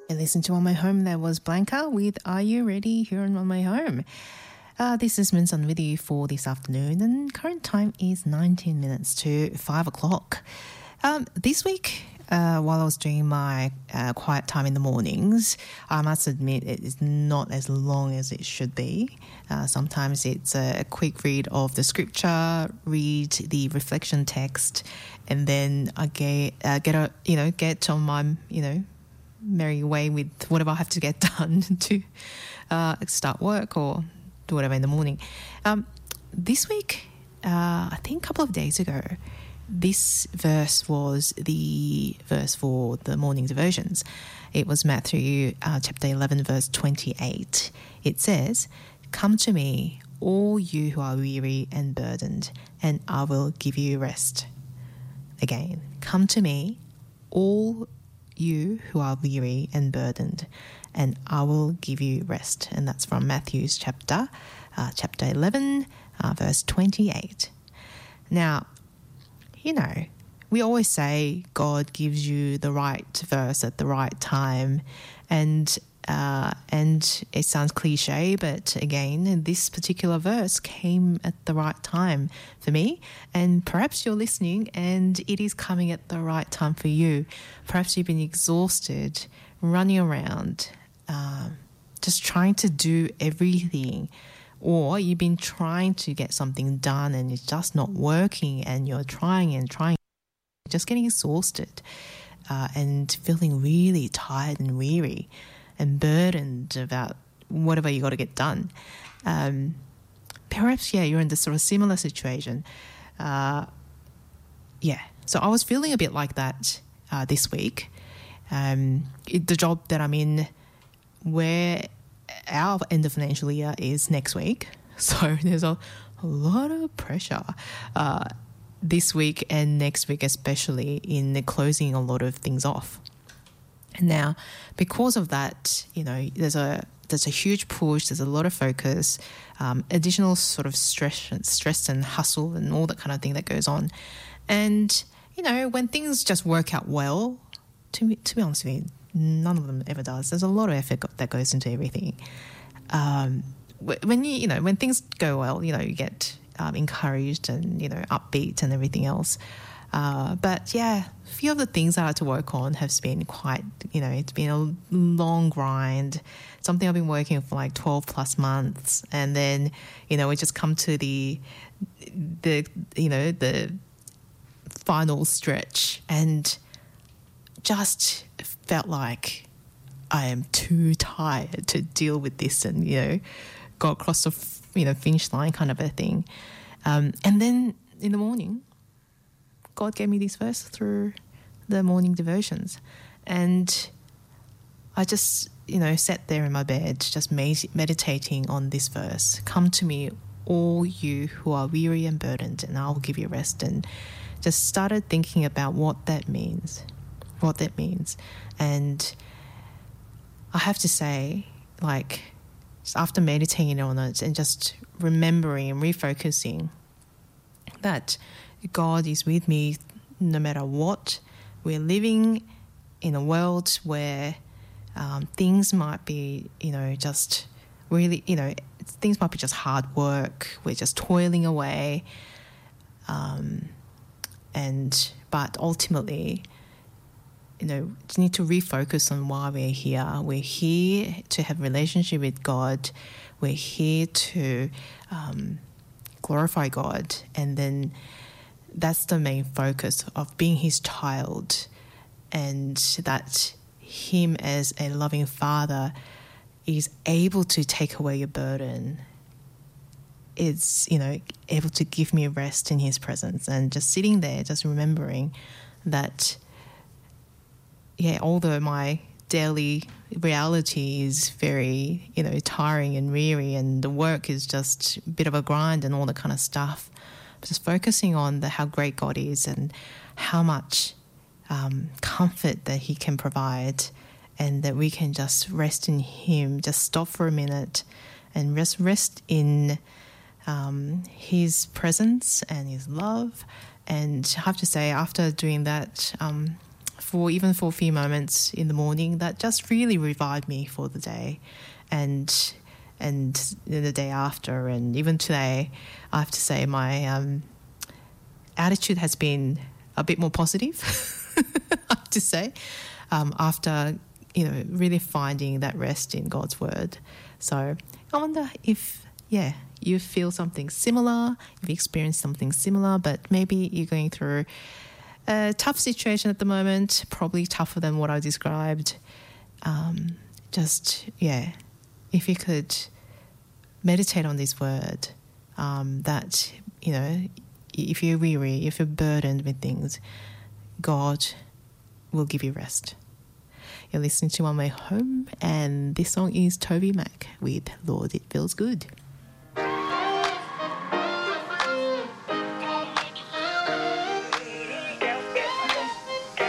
And listen to On My Home, that was Blanca with Are You Ready here on My Home. This is Minson with you for this afternoon, and current time is 19 minutes to 5 o'clock. This week, while I was doing my quiet time in the mornings, I must admit it is not as long as it should be. Sometimes it's a quick read of the scripture, read the reflection text, and then I get on my, merry way with whatever I have to get done to start work or do whatever in the morning. This week, I think a couple of days ago, this verse was the verse for the morning devotions. It was Matthew chapter 11, verse 28. It says, "Come to me, all you who are weary and burdened, and I will give you rest." Again, come to me, all you who are weary and burdened, and I will give you rest. And that's from Matthew's chapter 11, verse 28. Now, we always say God gives you the right verse at the right time, and it sounds cliche, but again, this particular verse came at the right time for me, and perhaps you're listening and it is coming at the right time for you. Perhaps you've been exhausted, running around, just trying to do everything, or you've been trying to get something done and it's just not working, and you're trying and trying, just getting exhausted and feeling really tired and weary and burdened about whatever you got to get done. Perhaps, you're in this sort of similar situation. So I was feeling a bit like that this week. The job that I'm in, where our end of financial year is next week, so there's a lot of pressure this week and next week, especially in closing a lot of things off. Now, because of that, there's a huge push, there's a lot of focus, additional sort of stress and hustle and all that kind of thing that goes on. And, when things just work out well, to be honest with you, none of them ever does. There's a lot of effort that goes into everything. When things go well, you get encouraged and, upbeat and everything else. But a few of the things I had to work on have been quite, it's been a long grind, something I've been working for like 12 plus months. And then, we just come to the final stretch and just felt like I am too tired to deal with this and, go across the, finish line kind of a thing. And then in the morning, God gave me this verse through the morning devotions. And I just, sat there in my bed, just meditating on this verse. Come to me, all you who are weary and burdened, and I will give you rest. And just started thinking about what that means. And I have to say, after meditating on it and just remembering and refocusing that God is with me no matter what. We're living in a world where things might be, just really, things might be just hard work. We're just toiling away. But ultimately, just need to refocus on why we're here. We're here to have a relationship with God. We're here to glorify God. And then that's the main focus of being his child, and that him as a loving father is able to take away your burden, is, able to give me rest in his presence. And just sitting there, just remembering that, although my daily reality is very, tiring and weary, and the work is just a bit of a grind and all that kind of stuff, just focusing on how great God is and how much comfort that he can provide, and that we can just rest in him, just stop for a minute and rest in his presence and his love. And I have to say, after doing that, for a few moments in the morning that just really revived me for the day, and the day after, and even today, I have to say my attitude has been a bit more positive. I have to say, after really finding that rest in God's word. So I wonder if you feel something similar, if you experience something similar, but maybe you're going through a tough situation at the moment, probably tougher than what I described. If you could meditate on this word, that, if you're weary, if you're burdened with things, God will give you rest. You're listening to On My Home, and this song is Toby Mac with Lord, It Feels Good.